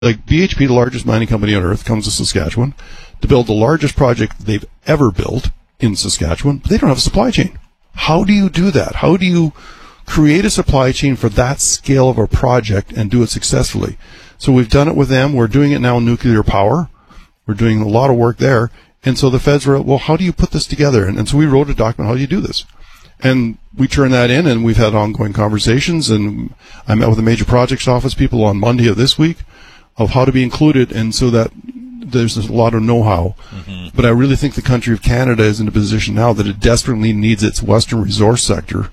Like BHP, the largest mining company on earth, comes to Saskatchewan to build the largest project they've ever built in Saskatchewan, but they don't have a supply chain. How do you do that? How do you create a supply chain for that scale of a project and do it successfully? So we've done it with them. We're doing it now in nuclear power. We're doing a lot of work there. And so the feds were, well, how do you put this together? And so we wrote a document, how do you do this? And we turned that in, and we've had ongoing conversations. And I met with the Major Projects Office people on Monday of this week of how to be included, and so that there's a lot of know-how. Mm-hmm. But I really think the country of Canada is in a position now that it desperately needs its Western resource sector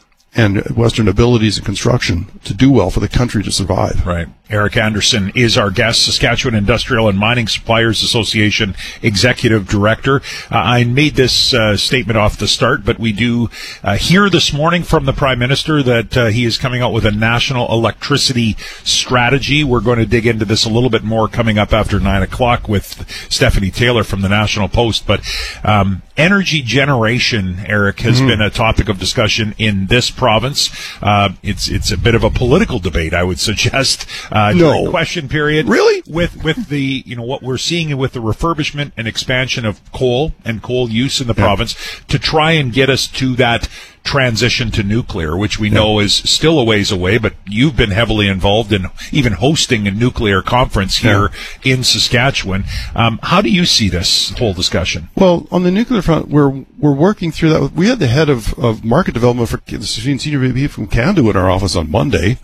and Western abilities in construction to do well for the country to survive. Right. Eric Anderson is our guest, Saskatchewan Industrial and Mining Suppliers Association Executive Director. I made this statement off the start, but we do hear this morning from the Prime Minister that he is coming out with a national electricity strategy. We're going to dig into this a little bit more coming up after 9 o'clock with Stephanie Taylor from the National Post. But energy generation, Eric, has been a topic of discussion in this province. It's a bit of a political debate, I would suggest. During question period. Really? With the, what we're seeing with the refurbishment and expansion of coal and coal use in the province to try and get us to that transition to nuclear, which we know is still a ways away, but you've been heavily involved in even hosting a nuclear conference here in Saskatchewan. How do you see this whole discussion? Well, on the nuclear front, we're working through that. We had the head of market development for the Senior VP from Canada in our office on Monday.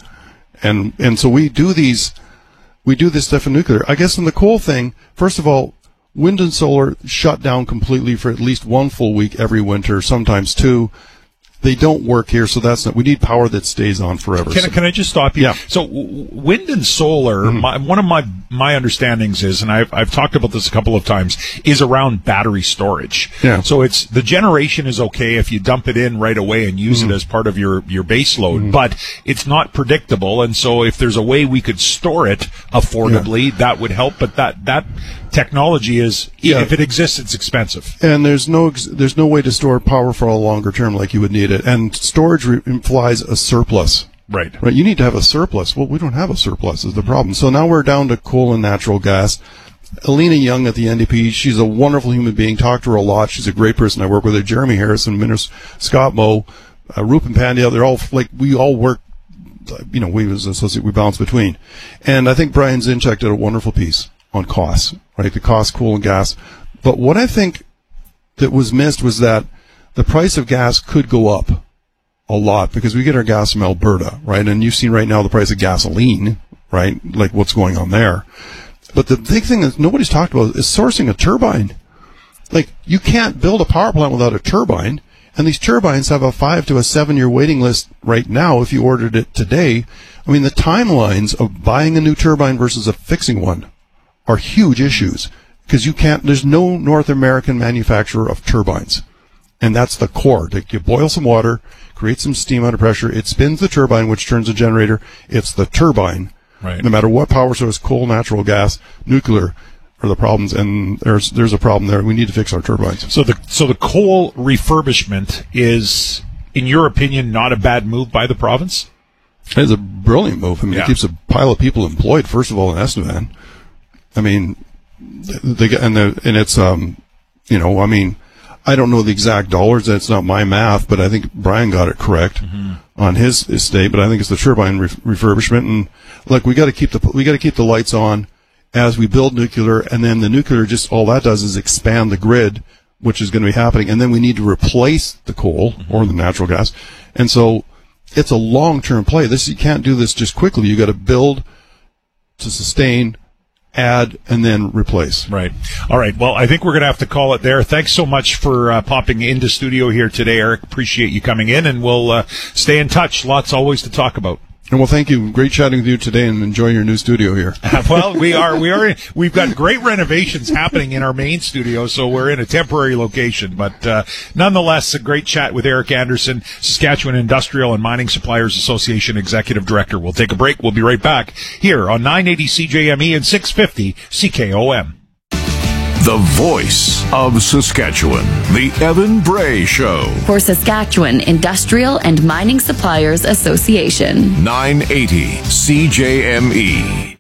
And so we do this stuff in nuclear. I guess in the coal thing, first of all, wind and solar shut down completely for at least one full week every winter, sometimes two. They don't work here, so we need power that stays on forever. Can I just stop you? Yeah. So wind and solar, one of my understandings is, and I've talked about this a couple of times, is around battery storage. Yeah. So it's the generation is okay if you dump it in right away and use it as part of your base load, but it's not predictable, and so if there's a way we could store it affordably, that would help. But that technology is, if it exists, it's expensive. And there's no way to store power for a longer term like you would need it. And storage implies a surplus. Right. You need to have a surplus. Well, we don't have a surplus is the problem. So now we're down to coal and natural gas. Alina Young at the NDP, she's a wonderful human being. Talk to her a lot. She's a great person. I work with her. Jeremy Harrison, Minister Scott Moe, Rupen Pandya. They're all we all work. We as an associate, we bounce between. And I think Brian Zinchak did a wonderful piece on costs, right? The cost, coal and gas. But what I think that was missed was that the price of gas could go up a lot because we get our gas from Alberta, right? And you've seen right now the price of gasoline, right? Like what's going on there. But the big thing that nobody's talked about is sourcing a turbine. Like you can't build a power plant without a turbine. And these turbines have a 5 to 7 year waiting list right now if you ordered it today. I mean, the timelines of buying a new turbine versus fixing one are huge issues because there's no North American manufacturer of turbines. And that's the core. You boil some water, create some steam under pressure, it spins the turbine, which turns a generator. It's the turbine. Right. No matter what power source, coal, natural gas, nuclear are the problems, and there's a problem there. We need to fix our turbines. So the coal refurbishment is, in your opinion, not a bad move by the province? It's a brilliant move. I mean, it keeps a pile of people employed, first of all, in Estevan. I mean, I don't know the exact dollars. That's not my math, but I think Brian got it correct on his estate. But I think it's the turbine refurbishment, and we got to keep the lights on as we build nuclear, and then the nuclear just all that does is expand the grid, which is going to be happening, and then we need to replace the coal or the natural gas, and so it's a long-term play. You can't do this just quickly. You got to build to sustain, add, and then replace. Right. All right. Well, I think we're going to have to call it there. Thanks so much for popping into studio here today, Eric. Appreciate you coming in, and we'll stay in touch. Lots always to talk about. And well, thank you. Great chatting with you today, and enjoy your new studio here. Well, we've got great renovations happening in our main studio, so we're in a temporary location. But nonetheless, a great chat with Eric Anderson, Saskatchewan Industrial and Mining Suppliers Association Executive Director. We'll take a break. We'll be right back here on 980 CJME and 650 CKOM. The voice of Saskatchewan, The Evan Bray Show. For Saskatchewan Industrial and Mining Suppliers Association. 980 CJME.